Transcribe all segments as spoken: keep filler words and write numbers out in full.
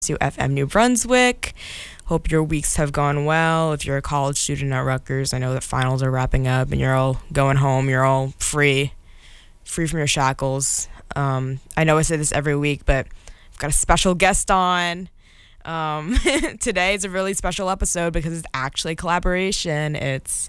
to F M New Brunswick. Hope your weeks have gone well. If you're a college student at Rutgers, I know that finals are wrapping up and you're all going home. You're all free, free from your shackles. Um, I know I say this every week, but I've got a special guest on. Um, today is a really special episode because it's actually a collaboration. It's,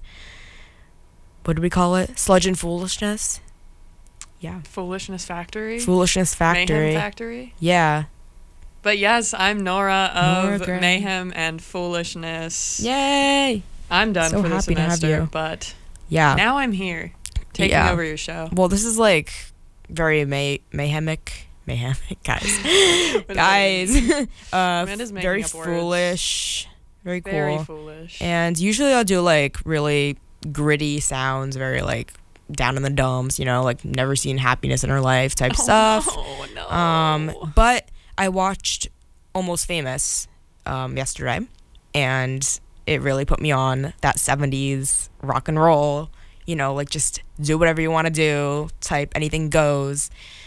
what do we call it? Sludge and Foolishness? Yeah. Foolishness Factory? Foolishness Factory. Mayhem Factory? Yeah. But yes, I'm Nora Nora of Gray. Mayhem and Foolishness. Yay! I'm done So for the happy to have semester, you. but Yeah. now I'm here, taking Yeah. over your show. Well, this is like very may- mayhemic. Mayhemic, guys. What does that guys. uh, Amanda's making very up words. foolish. Very cool. Very foolish. And usually I'll do like really gritty sounds, very like down in the dumps, you know, like never seen happiness in her life type oh, stuff. No, no. Um, but I watched Almost Famous um, yesterday, and it really put me on that seventies rock and roll, you know, like just do whatever you want to do type, anything goes.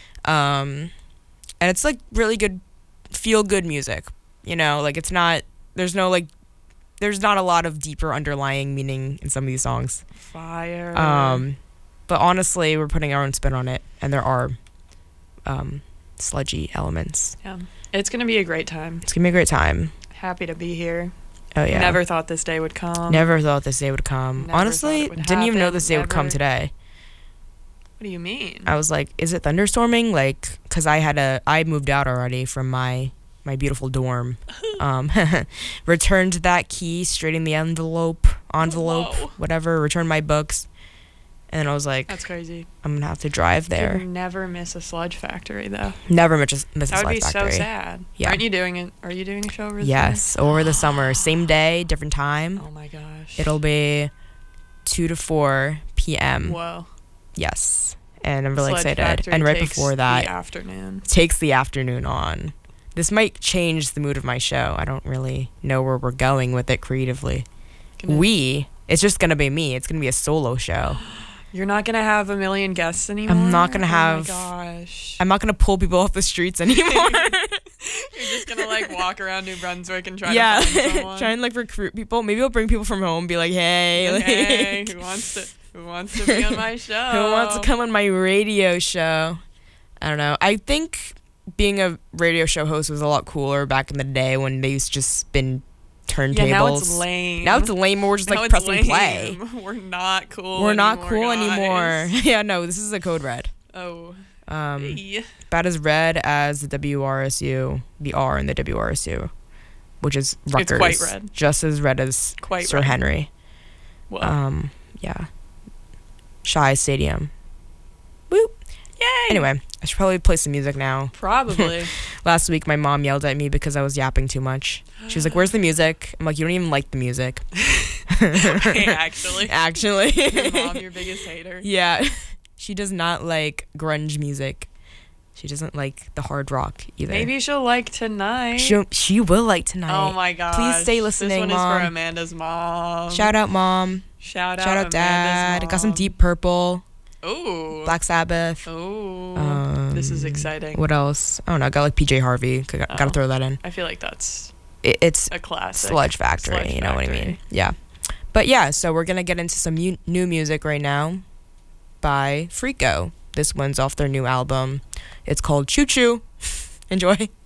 Um, and it's like really good, feel good music, you know, like it's not, there's no like, there's not a lot of deeper underlying meaning in some of these songs. Fire. Um, but honestly, we're putting our own spin on it, and there are um, sludgy elements. Yeah. It's going to be a great time. It's gonna be a great time. Happy to be here. Oh yeah. Never thought this day would come. Never thought this day would come. Never Honestly, thought it would didn't even know happen, this day would come never. today. What do you mean? I was like, is it thunderstorming? Like, cause I had a, I moved out already from my, my beautiful dorm. um, returned that key straight in the envelope, envelope, Whoa. whatever. Returned my books, and then I was like, That's crazy. I'm gonna have to drive there. You'd never miss a sludge factory, though. Never miss a, miss a That would sludge be factory. so sad. Yeah. Aren't you doing it? Are you doing a show over the Yes, over the summer, same day, different time. summer? Oh my gosh. It'll be two to four p.m. Whoa. Yes, and I'm really Sludge excited. Factory And right takes before that, the afternoon. takes the afternoon on. This might change the mood of my show. I don't really know where we're going with it creatively. Gonna- We, it's just gonna be me. It's gonna be a solo show. You're not gonna have a million guests anymore. I'm not gonna have- Oh my gosh. I'm not gonna pull people off the streets anymore. You're just gonna like walk around New Brunswick and try yeah, to find someone. try and like recruit people. Maybe I'll bring people from home. Be like, hey, like, Hey, who wants to who wants to be on my show? who wants to come on my radio show? I don't know. I think being a radio show host was a lot cooler back in the day when they used to just spin turntables. Yeah, now it's lame. Now it's lame. We're just Now like it's pressing lame. play. We're not cool. We're not anymore, cool guys. anymore. Yeah, no, this is a code red. Oh. Um, Hey. about as red as the W R S U, the R in the W R S U, which is Rutgers. quite red. Just as red as Quite Sir red. Henry. Whoa. Um, yeah. Shy Stadium. Woo. Yay. Anyway, I should probably play some music now. Probably. Last week, my mom yelled at me because I was yapping too much. She was like, "Where's the music?" I'm like, "You don't even like the music." Hey, actually. Actually. Your mom, your biggest hater. Yeah. She does not like grunge music. She doesn't like the hard rock either. Maybe she'll like tonight. She she will like tonight. Oh my gosh. Please stay listening, This one Mom. is for Amanda's mom. Shout out, Mom. Shout out, Shout out, Amanda's Dad. Mom. Got some Deep Purple, Ooh. Black Sabbath. Ooh. Um, this is exciting. What else? I don't know. Got like P J Harvey. Got, Oh. Gotta throw that in. I feel like that's It, it's a classic. Sludge Factory. Sludge you know what I Factory. mean? Yeah. But yeah, so we're gonna get into some mu- new music right now by Freako. This one's off their new album. It's called Choo Choo. Enjoy.